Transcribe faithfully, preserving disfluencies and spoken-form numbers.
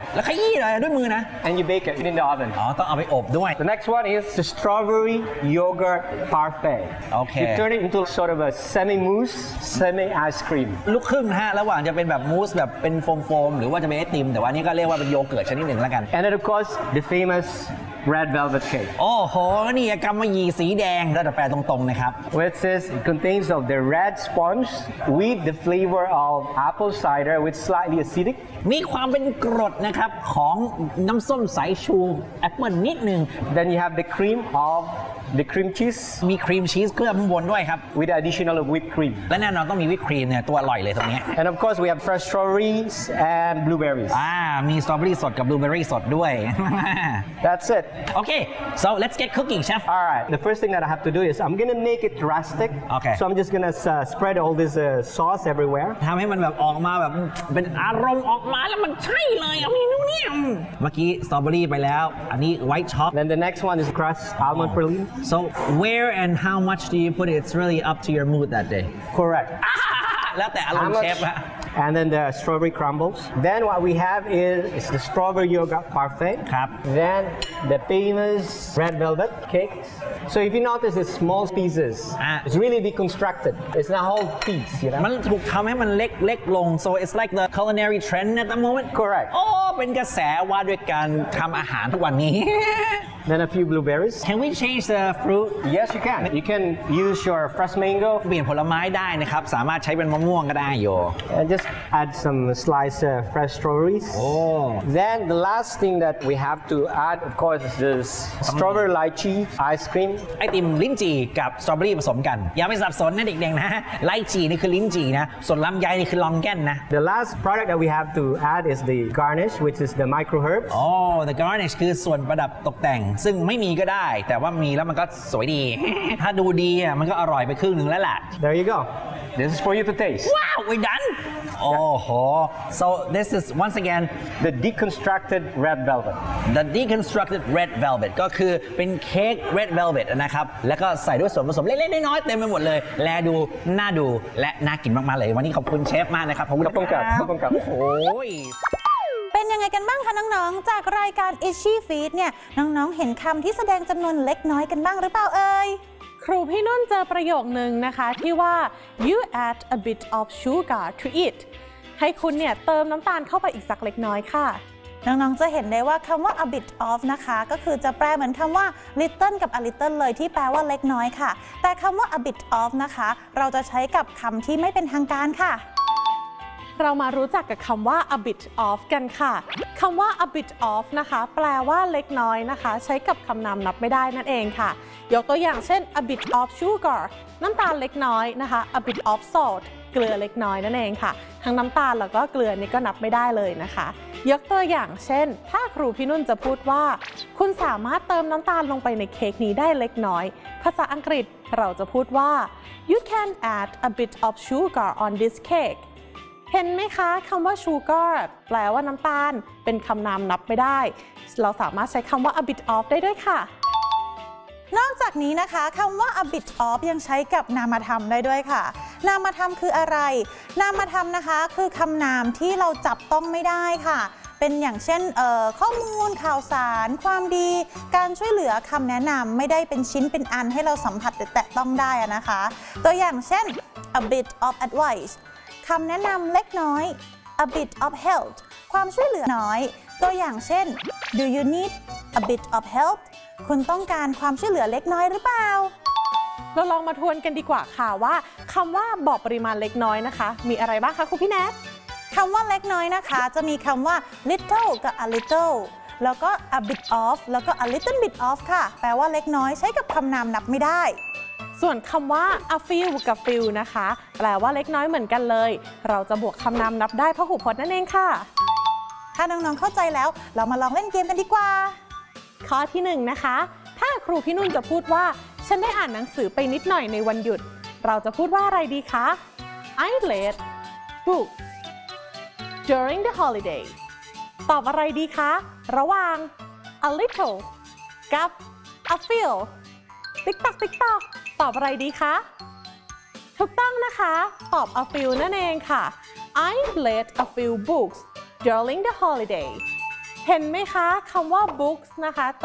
แล้วขยี้เลยด้วยมือนะ and you bake it in the oven อ๋อต้องเอาไปอบด้วย The next one is the strawberry yogurt parfait Okay. You turn it into sort of a semi mousse semi ice cream ลูกครึ่งฮะระหว่างจะเป็นแบบมูสแบบเป็นโฟมๆหรือว่าจะเป็นไอติมแต่ว่านี่ก็เรียกว่าเป็นโยเกิร์ตชนิดหนึ่งแล้วกัน and then of course the famous red velvet cake โอ้โหนี่กำมะหยี่สีแดงเราจะแปลตรงๆนะครับ which says it contains of the red sponge with the flavor of apple cider with slightly acidic มีความเป็นกรดนะครับของน้ำส้มสายชูแอปเปิลนิดนึง then you have the cream of the cream cheese มีครีมชีสเคลือบข้างบนด้วยครับ with the additional of whipped cream และแน่นอนต้องมีวิปครีมเนี่ยตัวอร่อยเลยตรงนี้ and of course we have fresh strawberries and blueberries อ่ามีสตรอเบอรี่สดกับบลูเบอรี่สดด้วย that's it Okay so let's get cooking chef all right the first thing that I have to do is I'm gonna make it rustic Okay. so I'm just gonna uh, spread all this uh, sauce everywhere ทำให้มันแบบออกมาแบบเป็นอารมณ์ออกมาแล้วมันใช่เลยเอาเมนูนี้เมื่อกี้สตรอเบอรี่ไปแล้วอันนี้ไวท์ช็อก then the next one is crushed almond praline so where and how much do you put it it's really up to your mood that day correct แล้วแต่อารมณ์เชฟอะ and then the strawberry crumbles then what we have is, is the strawberry yogurt parfait ครับ then the famous red velvet cake so if you notice the small pieces it's really deconstructed it's not whole piece you know มันถูกทำให้มันเล็กเล็กลง so it's like the culinary trend at the moment correct โอ้เป็นกระแสว่าด้วยการทำอาหารทุกวันนี้ then a few blueberries Can we change the fruit yes you can you can use your fresh mango เปลี่ยนผลไม้ได้นะครับสามารถใช้เป็นมะม่วงก็ได้โย and just add some sliced uh, fresh strawberries oh then the last thing that we have to add of course is this strawberry lychee ice cream ไอติมลิ้นจี่กับสตรอเบอรี่ผสมกันอย่าไปสับสนนะเด็กๆนะไลจี่นี่คือลิ้นจี่นะส่วนลำไยนี่คือลองแก้นนะ the last product that we have to add is the garnish which is the micro herbs oh the garnish คือส่วนประดับตกแต่งซึ่งไม่มีก็ได้แต่ว่ามีแล้วมันก็สวยดี ถ้าดูดีอ่ะมันก็อร่อยไปครึ่งหนึ่งแล้วแหละ there you go this is for you to taste wow we done โอ้โห so this is once again the deconstructed red velvet the deconstructed red velvet ก็คือเป็นเค้ก red velvet นะครับแล้วก็ใส่ด้วยส่วนผสมเล็กๆน้อยๆเต็มไปหมดเลยแลดูน่าดูและน่ากินมากๆเลยวันนี้ขอบคุณเชฟมากนะครับขอบคุณครับขอบคุณครับโอ้โหเป็นยังไงกันบ้างคะน้องๆจากรายการ Itchy Feet เนี่ยน้องๆเห็นคำที่แสดงจำนวนเล็กน้อยกันบ้างหรือเปล่าเอ่ยครูพี่นุ่นเจอประโยคนึงนะคะที่ว่า you add a bit of sugar to it ให้คุณเนี่ยเติมน้ำตาลเข้าไปอีกสักเล็กน้อยค่ะน้องๆจะเห็นได้ว่าคำว่า a bit of นะคะก็คือจะแปลเหมือนคำว่า little กับ a little เลยที่แปลว่าเล็กน้อยค่ะแต่คำว่า a bit of นะคะเราจะใช้กับคำที่ไม่เป็นทางการค่ะเรามารู้จักกับคำว่า a bit of กันค่ะคำว่า a bit of นะคะแปลว่าเล็กน้อยนะคะใช้กับคำนามนับไม่ได้นั่นเองค่ะยกตัวอย่างเช่น a bit of sugar น้ำตาลเล็กน้อยนะคะ a bit of salt เกลือเล็กน้อยนั่นเองค่ะทั้งน้ำตาลแล้วก็เกลือนี่ก็นับไม่ได้เลยนะคะยกตัวอย่างเช่นถ้าครูพี่นุ่นจะพูดว่าคุณสามารถเติมน้ำตาลลงไปในเค้กนี้ได้เล็กน้อยภาษาอังกฤษเราจะพูดว่า you can add a bit of sugar on this cakeเห็นไหมคะคำว่า sugar แปลว่าน้ำตาลเป็นคำนามนับไม่ได้เราสามารถใช้คำว่า a bit of ได้ด้วยค่ะนอกจากนี้นะคะคำว่า a bit of ยังใช้กับนามธรรมได้ด้วยค่ะนามธรรมคืออะไรนามธรรมนะคะคือคำนามที่เราจับต้องไม่ได้ค่ะเป็นอย่างเช่นข้อมูลข่าวสารความดีการช่วยเหลือคำแนะนำไม่ได้เป็นชิ้นเป็นอันให้เราสัมผัสแตะต้องได้นะคะตัวอย่างเช่น a bit of advice คำแนะนำเล็กน้อย a bit of help ความช่วยเหลือน้อยตัวอย่างเช่น do you need a bit of help คุณต้องการความช่วยเหลือเล็กน้อยหรือเปล่าเราลองมาทวนกันดีกว่าค่ะว่าคำว่าบอกปริมาณเล็กน้อยนะคะมีอะไรบ้างคะครูพี่แนทคำว่าเล็กน้อยนะคะจะมีคำว่า little กับ a little แล้วก็ a bit of แล้วก็ a little bit of ค่ะแปลว่าเล็กน้อยใช้กับคำนามนับไม่ได้ส่วนคำว่า a few กับ few นะคะแปลว่าเล็กน้อยเหมือนกันเลยเราจะบวกคำนามนับได้พหูพจน์นั่นเองค่ะถ้าน้องๆเข้าใจแล้วเรามาลองเล่นเกมกันดีกว่าข้อที่หนึ่งนะคะถ้าครูพี่นุ่นจะพูดว่าฉันได้อ่านหนังสือไปนิดหน่อยในวันหยุดเราจะพูดว่าอะไรดีคะ I read books during the holiday ตอบอะไรดีคะระหว่าง a little กับ a few ติ๊กตักติ๊กตักตอบอะไรดีคะถูกต้องนะคะตอบ a few นั่นเองค่ะ I read a few books during the holiday เห็นไหมคะคำว่า books นะคะ